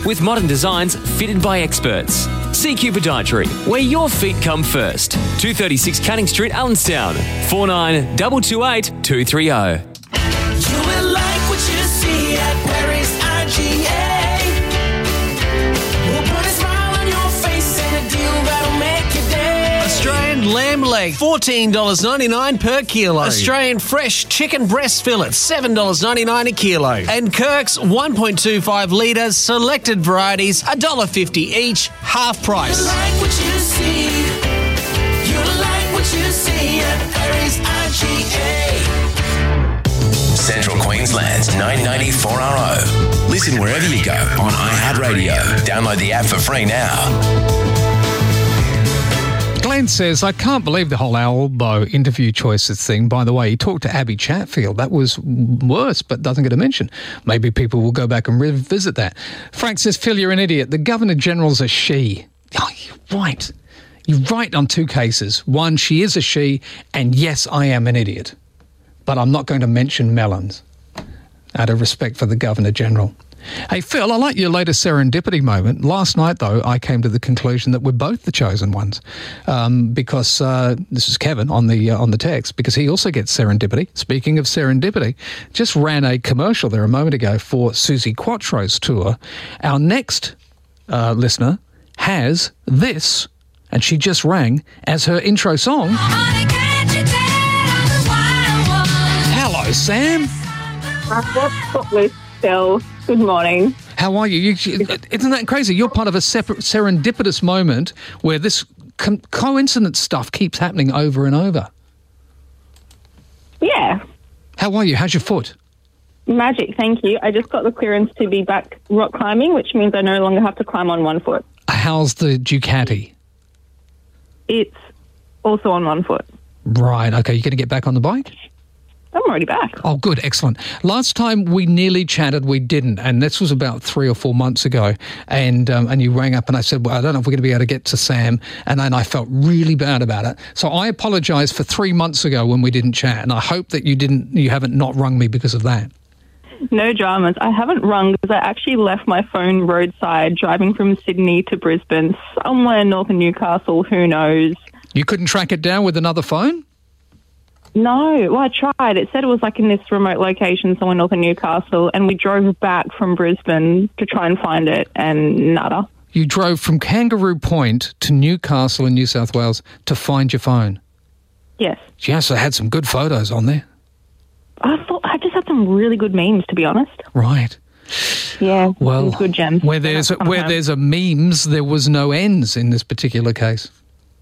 with modern designs fitted by experts. CQ Podiatry, where your feet come first. 236 Canning Street, Allenstown. 492228 230. You will like what you see at Paris IGA. We'll put a smile on your face and a deal that'll make your day. Australian lamb leg, $14.99 per kilo. Australian fresh chicken breast fillets, $7.99 a kilo. And Kirk's 1.25 litres selected varieties, $1.50 each, half price. You like what you see. You like what you see at Paris IGA. Central Queensland's 994RO. Listen wherever you go on iHeartRadio. Download the app for free now. Glenn says, I can't believe the whole Albo interview choices thing. By the way, he talked to Abby Chatfield. That was worse, but doesn't get a mention. Maybe people will go back and revisit that. Frank says, Phil, you're an idiot. The Governor-General's a she. Oh, you're right. You're right on two cases. One, she is a she, and yes, I am an idiot. But I'm not going to mention melons out of respect for the Governor-General. Hey, Phil, I like your latest serendipity moment. Last night, though, I came to the conclusion that we're both the chosen ones because this is Kevin on the text, because he also gets serendipity. Speaking of serendipity, just ran a commercial there a moment ago for Susie Quattro's tour. Our next listener has this, and she just rang as her intro song. Hello, Sam. That's Phil. Good morning. How are you? Isn't that crazy? You're part of a separate serendipitous moment where this coincidence stuff keeps happening over and over. Yeah. How are you? How's your foot? Magic, thank you. I just got the clearance to be back rock climbing, which means I no longer have to climb on one foot. How's the Ducati? It's also on one foot. Right, okay. You're going to get back on the bike? I'm already back. Oh, good, excellent. Last time we nearly chatted, we didn't, and this was about 3 or 4 months ago, and you rang up and I said, well, I don't know if we're going to be able to get to Sam, and then I felt really bad about it. So I apologise for 3 months ago when we didn't chat, and I hope that you haven't not rung me because of that. No dramas. I haven't rung because I actually left my phone roadside driving from Sydney to Brisbane, somewhere in northern Newcastle, who knows. You couldn't track it down with another phone? No, well, I tried. It said it was like in this remote location, somewhere north of Newcastle, and we drove back from Brisbane to try and find it, and nada. You drove from Kangaroo Point to Newcastle in New South Wales to find your phone? Yes. Yes, I had some good photos on there. I just had some really good memes, to be honest. Right. Yeah, well, good gems. Where there's a memes, there was no ends in this particular case.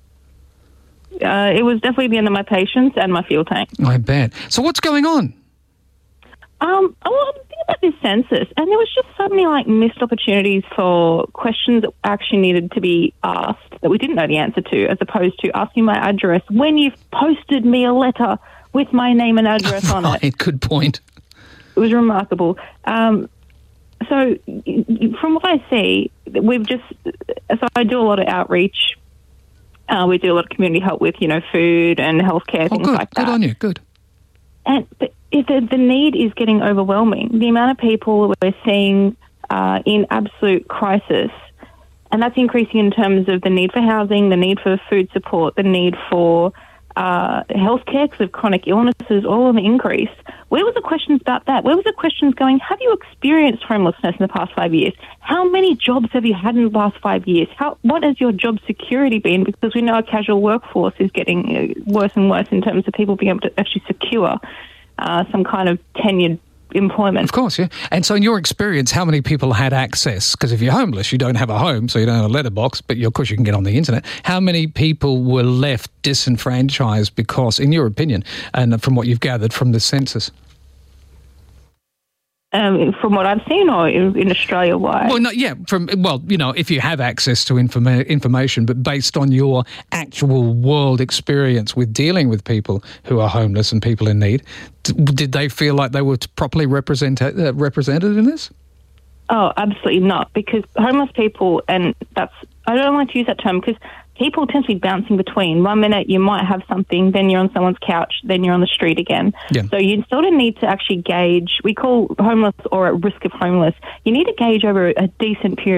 It was definitely the end of my patience and my fuel tank. I bet. So what's going on? I'm thinking about this census, and there was just so many missed opportunities for questions that actually needed to be asked that we didn't know the answer to, as opposed to asking my address when you've posted me a letter with my name and address on it. Good point. It was remarkable. So from what I see, so I do a lot of outreach. We do a lot of community help with, food and healthcare, things like that. Good on you, good. And the need is getting overwhelming. The amount of people that we're seeing in absolute crisis, and that's increasing in terms of the need for housing, the need for food support, the need for healthcare because of chronic illnesses, all on the increase. Where was the questions about that? Where was the questions going, have you experienced homelessness in the past 5 years? How many jobs have you had in the last 5 years? What has your job security been? Because we know our casual workforce is getting worse and worse in terms of people being able to actually secure some kind of tenured employment. Of course, yeah. And so in your experience, how many people had access? Because if you're homeless, you don't have a home, so you don't have a letterbox, but of course you can get on the internet. How many people were left disenfranchised because, in your opinion, and from what you've gathered from the census? From what I've seen, or in Australia-wide? Well, if you have access to information, but based on your actual world experience with dealing with people who are homeless and people in need, did they feel like they were properly represented in this? Oh, absolutely not, because homeless people, and I don't like to use that term because people tend to be bouncing between. 1 minute you might have something, then you're on someone's couch, then you're on the street again. Yeah. So you sort of need to actually gauge. We call homeless or at risk of homeless. You need to gauge over a decent period